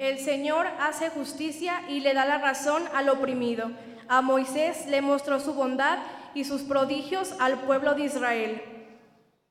El Señor hace justicia y le da la razón al oprimido. A Moisés le mostró su bondad y sus prodigios al pueblo de Israel.